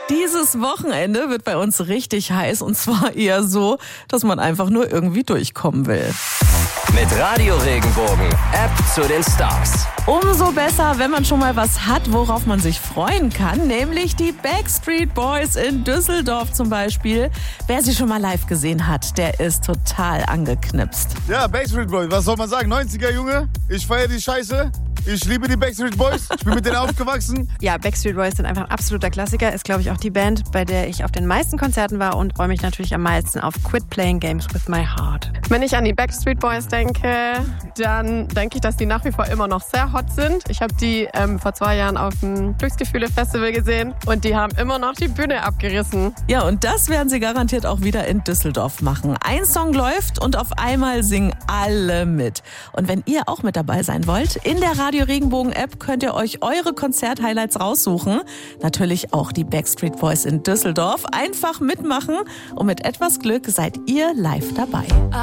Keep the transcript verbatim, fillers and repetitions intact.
Dieses Wochenende wird bei uns richtig heiß und zwar eher so, dass man einfach nur irgendwie durchkommen will. Mit Radio Regenbogen, App zu den Stars. Umso besser, wenn man schon mal was hat, worauf man sich freuen kann, nämlich die Backstreet Boys in Düsseldorf zum Beispiel. Wer sie schon mal live gesehen hat, der ist total angeknipst. Ja, Backstreet Boys, was soll man sagen? neunziger Junge, ich feiere die Scheiße. Ich liebe die Backstreet Boys, ich bin mit denen aufgewachsen. Ja, Backstreet Boys sind einfach ein absoluter Klassiker. Ist, glaube ich, auch die Band, bei der ich auf den meisten Konzerten war und freue mich natürlich am meisten auf Quit Playing Games with My Heart. Wenn ich an die Backstreet Boys denke, dann denke ich, dass die nach wie vor immer noch sehr hot sind. Ich habe die ähm, vor zwei Jahren auf dem Glücksgefühle-Festival gesehen und die haben immer noch die Bühne abgerissen. Ja, und das werden sie garantiert auch wieder in Düsseldorf machen. Ein Song läuft und auf einmal singen alle mit. Und wenn ihr auch mit dabei sein wollt, in der Radio Regenbogen App könnt ihr euch eure Konzert-Highlights raussuchen. Natürlich auch die Backstreet Boys in Düsseldorf. Einfach mitmachen und mit etwas Glück seid ihr live dabei.